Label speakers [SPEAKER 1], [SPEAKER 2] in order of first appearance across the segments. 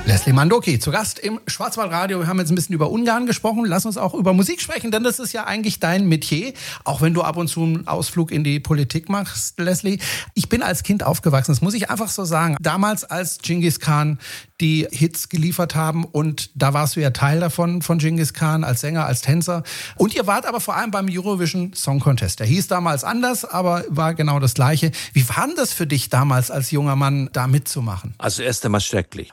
[SPEAKER 1] Leslie Mandoki, zu Gast im Schwarzwaldradio. Wir haben jetzt ein bisschen über Ungarn gesprochen. Lass uns auch über Musik sprechen, denn das ist ja eigentlich dein Metier. Auch wenn du ab und zu einen Ausflug in die Politik machst, Leslie. Ich bin als Kind aufgewachsen, das muss ich einfach so sagen. Damals, als Dschingis Khan die Hits geliefert haben, und da warst du ja Teil davon, von Dschingis Khan, als Sänger, als Tänzer. Und ihr wart aber vor allem beim Eurovision Song Contest. Der hieß damals anders, aber war genau das Gleiche. Wie war denn das für dich damals als junger Mann, da mitzumachen?
[SPEAKER 2] Also erst einmal schrecklich.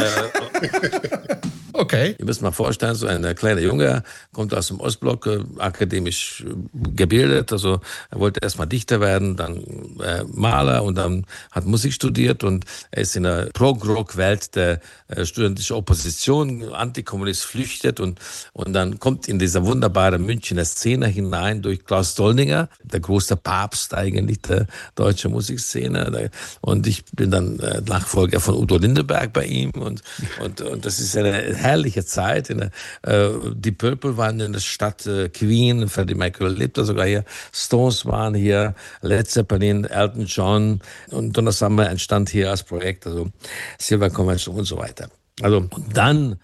[SPEAKER 1] Okay.
[SPEAKER 2] Ihr müsst mal vorstellen, so ein kleiner Junge kommt aus dem Ostblock, akademisch gebildet, also er wollte erstmal Dichter werden, dann Maler und dann hat Musik studiert, und er ist in der Prog-Rock-Welt der studentischen Opposition, Antikommunist, flüchtet und dann kommt in diese wunderbare Münchner Szene hinein durch Klaus Dolninger, der große Papst eigentlich der deutschen Musikszene, und ich bin dann Nachfolger von Udo Lindenberg bei ihm, und das ist eine herrliche Zeit. Die Purple waren in der Stadt, Queen, Freddie Mercury lebte sogar hier, Stones waren hier, Led Zeppelin, Elton John, und Donna Summer entstand hier als Projekt, also Silver Convention und so weiter. Also und dann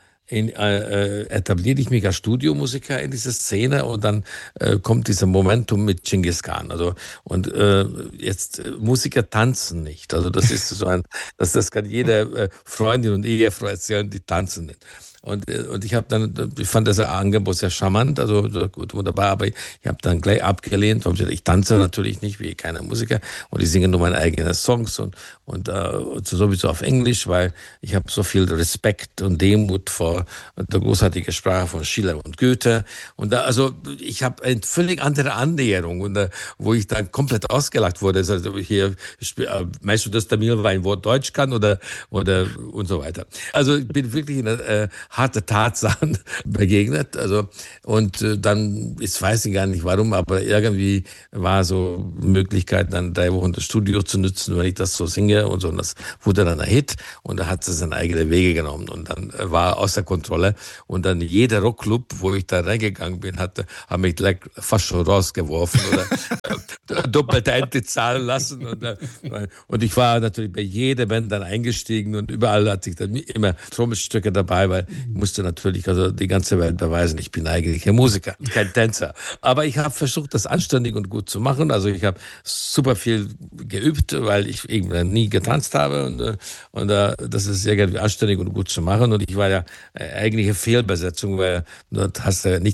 [SPEAKER 2] etabliere ich mich als Studiomusiker in dieser Szene, und dann kommt dieser Momentum mit Dschingis Khan. Also und jetzt Musiker tanzen nicht. Also das ist so das kann jede Freundin und Ehefrau erzählen, die tanzen nicht. Und ich fand das Angebot sehr charmant, also gut, wunderbar, aber ich habe dann gleich abgelehnt, weil ich tanze natürlich nicht wie keine Musiker, und ich singe nur meine eigenen Songs und sowieso auf Englisch, weil ich habe so viel Respekt und Demut vor der großartigen Sprache von Schiller und Goethe, und also ich habe eine völlig andere Annäherung, und wo ich dann komplett ausgelacht wurde, also hier meinst du, dass der Milva ein Wort Deutsch kann oder und so weiter. Also ich bin wirklich in einer harte Tatsachen begegnet, also und dann, ich weiß gar nicht warum, aber irgendwie war so Möglichkeit, dann 3 Wochen das Studio zu nutzen, wenn ich das so singe und so, und das wurde dann ein Hit, und da hat es seine eigene Wege genommen, und dann war außer Kontrolle, und dann jeder Rockclub, wo ich da reingegangen bin, hat mich gleich fast schon rausgeworfen oder doppelte Ente zahlen lassen, und ich war natürlich bei jeder Band dann eingestiegen, und überall hatte ich dann immer Trommelstücke dabei, weil ich musste natürlich also die ganze Welt beweisen, ich bin eigentlich ein Musiker, kein Tänzer. Aber ich habe versucht, das anständig und gut zu machen. Also ich habe super viel geübt, weil ich eben nie getanzt habe, und das ist irgendwie anständig und gut zu machen. Und ich war ja eigentlich eine Fehlbesetzung, weil du hast ja nicht